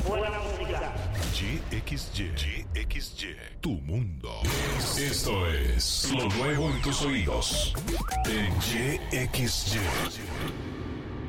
Buena música. YXY, tu mundo. Esto es lo nuevo en tus oídos. En YXY.